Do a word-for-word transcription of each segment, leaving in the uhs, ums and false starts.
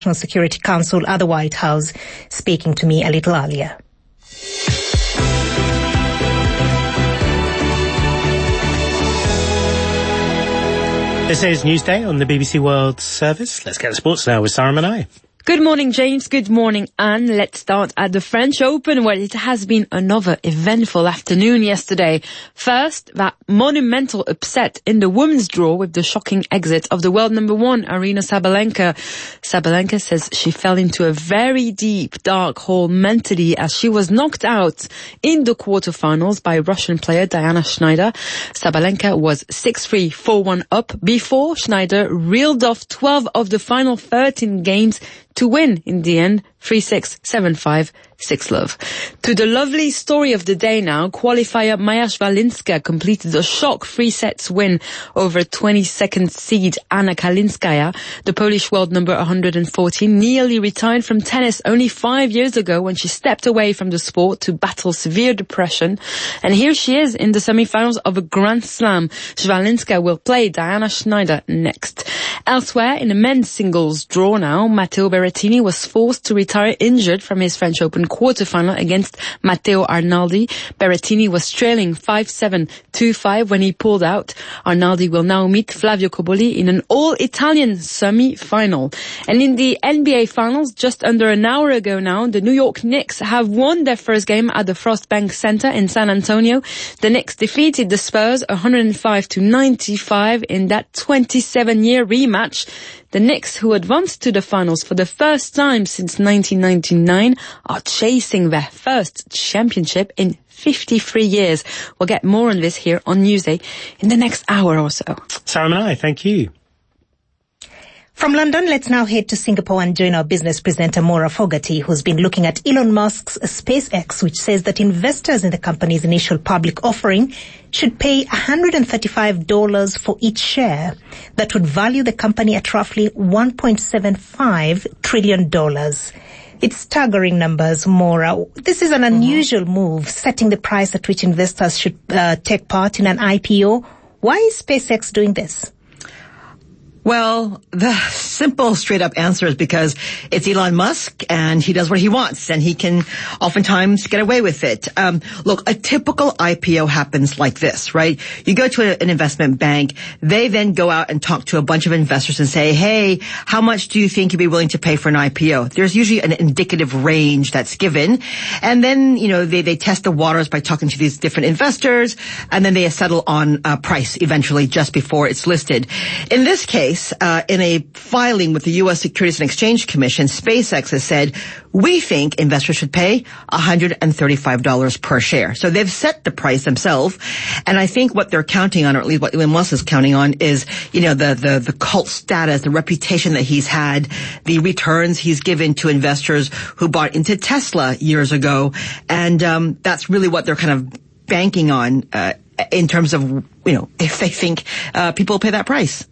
National Security Council at the White House, speaking to me a little earlier. This is Newsday on the B B C World Service. Let's get to sports now with Sarah Manai. Good morning, James. Good morning, Anne. Let's start at the French Open, where it has been another eventful afternoon yesterday. First, that monumental upset in the women's draw with the shocking exit of the world number one, Aryna Sabalenka. Sabalenka says she fell into a very deep, dark hole mentally as she was knocked out in the quarterfinals by Russian player Diana Schneider. Sabalenka was six three, four one up before Schneider reeled off twelve of the final thirteen games to win in the end, three six, seven five, six love. To the lovely story of the day now, qualifier Maja Swalinska completed a shock three sets win over twenty-second seed Anna Kalinskaya. The Polish world number one hundred fourteen nearly retired from tennis only five years ago when she stepped away from the sport to battle severe depression. And here she is in the semi-finals of a Grand Slam. Swalinska will play Diana Schneider next. Elsewhere, in the men's singles draw now, Matteo Berrettini was forced to retire injured from his French Open quarterfinal against Matteo Arnaldi. Berrettini was trailing five seven, two five when he pulled out. Arnaldi will now meet Flavio Cobolli in an all-Italian semi-final. And in the N B A finals, just under an hour ago now, the New York Knicks have won their first game at the Frost Bank Center in San Antonio. The Knicks defeated the Spurs one hundred five to ninety-five in that twenty-seven year rematch. The Knicks, who advanced to the finals for the first time since nineteen ninety-nine, are chasing their first championship in fifty-three years. We'll get more on this here on Newsday in the next hour or so. Sarah Manai, thank you. From London, let's now head to Singapore and join our business presenter, Maura Fogarty, who's been looking at Elon Musk's SpaceX, which says that investors in the company's initial public offering should pay one hundred thirty-five dollars for each share. That would value the company at roughly one point seven five trillion dollars. It's staggering numbers, Maura. This is an unusual mm-hmm. move, setting the price at which investors should uh, take part in an I P O. Why is SpaceX doing this? Well, the simple, straight-up answer is because it's Elon Musk, and he does what he wants, and he can oftentimes get away with it. Um, look, a typical I P O happens like this, right? You go to a, an investment bank, they then go out and talk to a bunch of investors and say, hey, how much do you think you'd be willing to pay for an I P O? There's usually an indicative range that's given, and then, you know, they, they test the waters by talking to these different investors, and then they settle on a price eventually just before it's listed. In this case, Uh, in a filing with the U S Securities and Exchange Commission, SpaceX has said, we think investors should pay one hundred thirty-five dollars per share. So they've set the price themselves. And I think what they're counting on, or at least what Elon Musk is counting on, is, you know, the, the, the cult status, the reputation that he's had, the returns he's given to investors who bought into Tesla years ago. And um, that's really what they're kind of banking on uh, in terms of, you know, if they think uh, people will pay that price.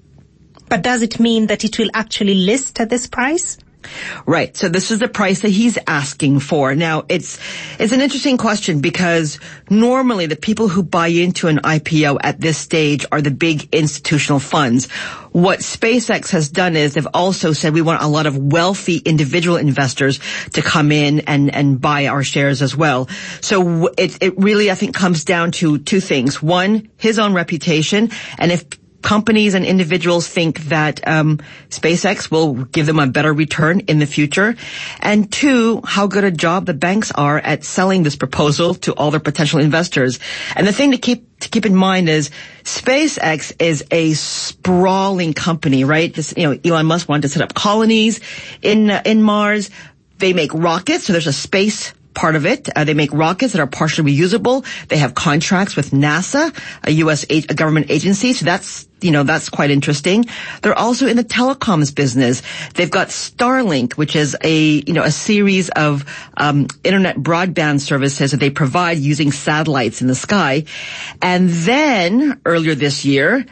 But does it mean that it will actually list at this price? Right. So this is the price that he's asking for. Now, it's it's an interesting question because normally the people who buy into an I P O at this stage are the big institutional funds. What SpaceX has done is they've also said we want a lot of wealthy individual investors to come in and, and buy our shares as well. So it, it really, I think, comes down to two things. One, his own reputation, and if companies and individuals think that um SpaceX will give them a better return in the future. And two, how good a job the banks are at selling this proposal to all their potential investors. And the thing to keep to keep in mind is SpaceX is a sprawling company, right? This, you know, Elon Musk wanted to set up colonies in uh, in Mars. They make rockets, so there's a space part of it. Uh, they make rockets that are partially reusable. They have contracts with NASA, a U S a- a government agency. So that's, you know, that's quite interesting. They're also in the telecoms business. They've got Starlink, which is a, you know, a series of um internet broadband services that they provide using satellites in the sky. And then earlier this year,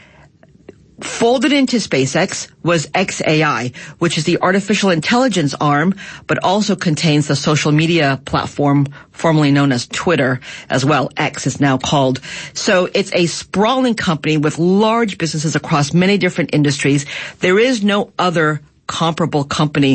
folded into SpaceX was X A I, which is the artificial intelligence arm, but also contains the social media platform formerly known as Twitter as well. X is now called. So it's a sprawling company with large businesses across many different industries. There is no other comparable company